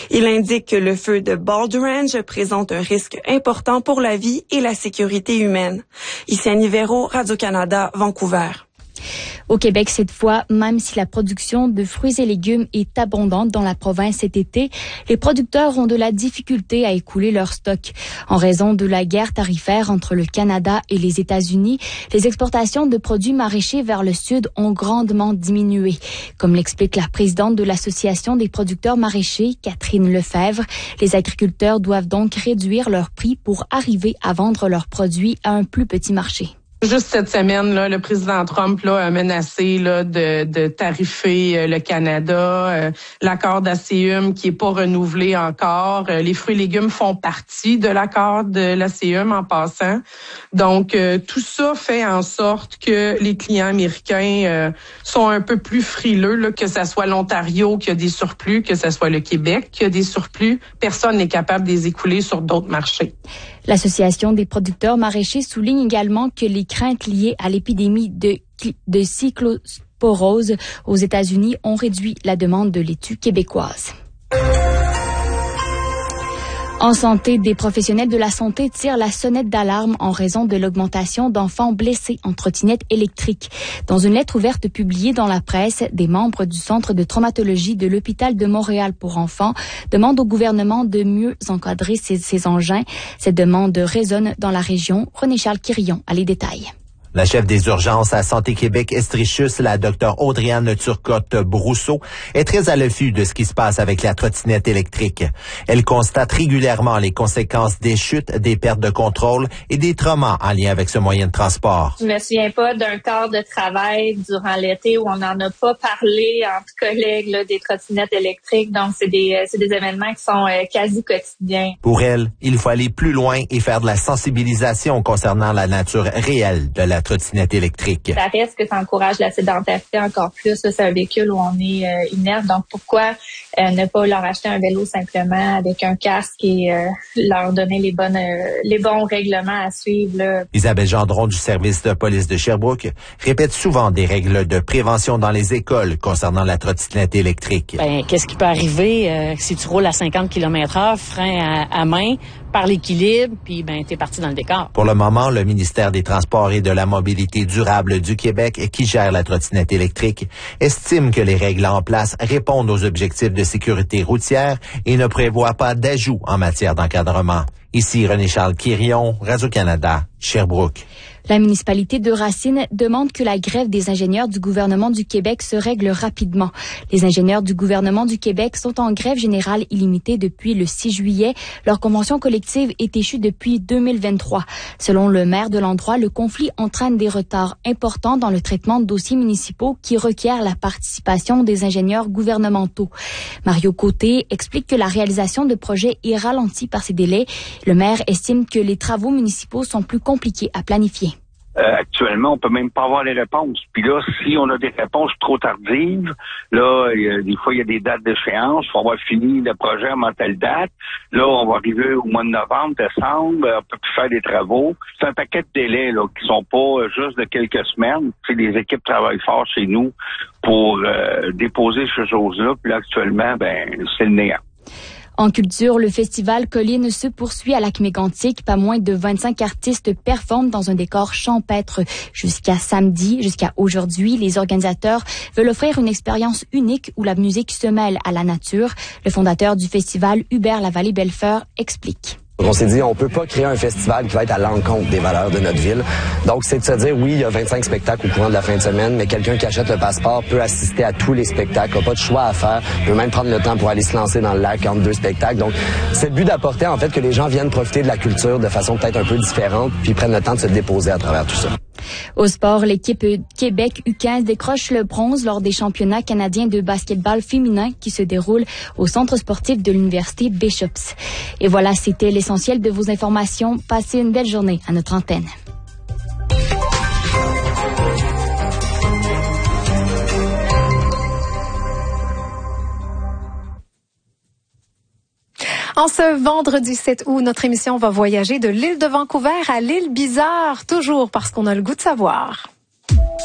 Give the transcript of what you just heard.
Il indique que le feu de Boulder Range présente un risque important pour la vie et la sécurité humaine. Ici Annie Véro, Radio-Canada, Vancouver. Au Québec, cette fois, même si la production de fruits et légumes est abondante dans la province cet été, les producteurs ont de la difficulté à écouler leur stock. En raison de la guerre tarifaire entre le Canada et les États-Unis, les exportations de produits maraîchers vers le sud ont grandement diminué. Comme l'explique la présidente de l'Association des producteurs maraîchers, Catherine Lefebvre, les agriculteurs doivent donc réduire leur prix pour arriver à vendre leurs produits à un plus petit marché. Juste cette semaine, là, le président Trump a menacé de tarifer le Canada, l'accord d'ACUM qui est pas renouvelé encore. Les fruits et légumes font partie de l'accord de l'ACUM en passant. Donc, tout ça fait en sorte que les clients américains sont un peu plus frileux, là, que ça soit l'Ontario qui a des surplus, que ça soit le Québec qui a des surplus. Personne n'est capable de les écouler sur d'autres marchés. L'Association des producteurs maraîchers souligne également que les craintes liées à l'épidémie de cyclosporose aux États-Unis ont réduit la demande de laitue québécoise. En santé, des professionnels de la santé tirent la sonnette d'alarme en raison de l'augmentation d'enfants blessés en trottinette électrique. Dans une lettre ouverte publiée dans la presse, des membres du Centre de traumatologie de l'Hôpital de Montréal pour enfants demandent au gouvernement de mieux encadrer ces engins. Cette demande résonne dans la région. René-Charles Quirillon a les détails. La chef des urgences à Santé Québec Estrichus, la Dr Audriane Turcotte-Brousseau, est très à l'affût de ce qui se passe avec la trottinette électrique. Elle constate régulièrement les conséquences des chutes, des pertes de contrôle et des traumas en lien avec ce moyen de transport. Je me souviens pas d'un quart de travail durant l'été où on n'en a pas parlé entre collègues là, des trottinettes électriques. Donc, c'est des événements qui sont quasi quotidiens. Pour elle, il faut aller plus loin et faire de la sensibilisation concernant la nature réelle de la trottinette électrique. Ça reste que ça encourage la sédentarité encore plus. Là, c'est un véhicule où on est inerte. Donc, pourquoi ne pas leur acheter un vélo simplement avec un casque et leur donner les bons règlements à suivre? Là. Isabelle Gendron du service de police de Sherbrooke répète souvent des règles de prévention dans les écoles concernant la trottinette électrique. Qu'est-ce qui peut arriver si tu roules à 50 km/h, frein à main, par l'équilibre, puis t'es parti dans le décor. Pour le moment, le ministère des Transports et de la Mobilité durable du Québec, qui gère la trottinette électrique, estime que les règles en place répondent aux objectifs de sécurité routière et ne prévoit pas d'ajout en matière d'encadrement. Ici René-Charles Quirillon, Radio-Canada, Sherbrooke. La municipalité de Racine demande que la grève des ingénieurs du gouvernement du Québec se règle rapidement. Les ingénieurs du gouvernement du Québec sont en grève générale illimitée depuis le 6 juillet. Leur convention collective est échue depuis 2023. Selon le maire de l'endroit, le conflit entraîne des retards importants dans le traitement de dossiers municipaux qui requièrent la participation des ingénieurs gouvernementaux. Mario Côté explique que la réalisation de projets est ralentie par ces délais. Le maire estime que les travaux municipaux sont plus compliqués à planifier. Actuellement, on peut même pas avoir les réponses. Puis là, si on a des réponses trop tardives, là, des fois, il y a des dates d'échéance. Il faut avoir fini le projet à telle date. Là, on va arriver au mois de novembre, décembre. On peut plus faire des travaux. C'est un paquet de délais là qui sont pas juste de quelques semaines. C'est les équipes travaillent fort chez nous pour déposer ces choses-là. Puis là, actuellement, c'est le néant. En culture, le festival Colline se poursuit à Lac-Mégantic. Pas moins de 25 artistes performent dans un décor champêtre jusqu'à samedi, jusqu'à aujourd'hui. Les organisateurs veulent offrir une expérience unique où la musique se mêle à la nature. Le fondateur du festival, Hubert Lavallée-Bellefeur, explique. On s'est dit, on peut pas créer un festival qui va être à l'encontre des valeurs de notre ville. Donc, c'est de se dire, oui, il y a 25 spectacles au courant de la fin de semaine, mais quelqu'un qui achète le passeport peut assister à tous les spectacles, n'a pas de choix à faire, peut même prendre le temps pour aller se lancer dans le lac entre deux spectacles. Donc, c'est le but d'apporter, en fait, que les gens viennent profiter de la culture de façon peut-être un peu différente, puis prennent le temps de se déposer à travers tout ça. Au sport, l'équipe Québec U15 décroche le bronze lors des championnats canadiens de basketball féminin qui se déroulent au centre sportif de l'université Bishops. Et voilà, c'était l'essentiel de vos informations. Passez une belle journée à notre antenne. En ce vendredi 7 août, notre émission va voyager de l'île de Vancouver à l'île Bizarre, toujours parce qu'on a le goût de savoir.